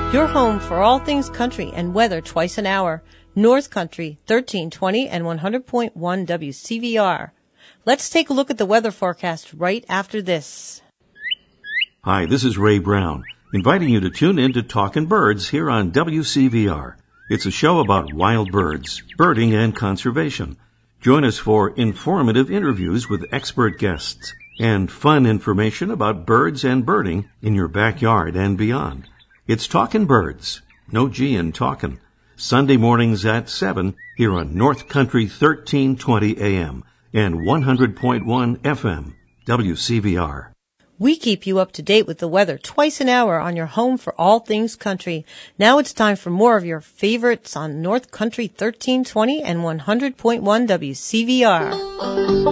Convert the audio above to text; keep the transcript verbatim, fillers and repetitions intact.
Your home for all things country and weather twice an hour. North Country, thirteen twenty and one hundred point one W C V R. Let's take a look at the weather forecast right after this. Hi, this is Ray Brown, inviting you to tune in to Talkin' Birds here on W C V R. It's a show about wild birds, birding, and conservation. Join us for informative interviews with expert guests and fun information about birds and birding in your backyard and beyond. It's Talkin' Birds, no G in talkin', Sunday mornings at seven here on North Country thirteen twenty A M and one hundred point one F M, W C V R. We keep you up to date with the weather twice an hour on your home for all things country. Now it's time for more of your favorites on North Country thirteen twenty and one hundred point one W C V R.